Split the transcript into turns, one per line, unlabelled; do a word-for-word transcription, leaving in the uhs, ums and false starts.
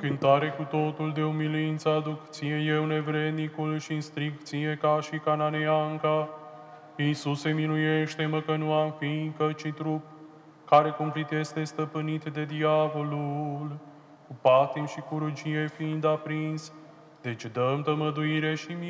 cântare cu totul de umilință aduc ție eu nevrednicul și în stric ție ca și cananeanca. Iisuse, miluiește-mă că nu am fiincă, ci trup, care cumplit este stăpânit de diavolul, cu patim și cu rugie fiind aprins, deci dăm tămăduire și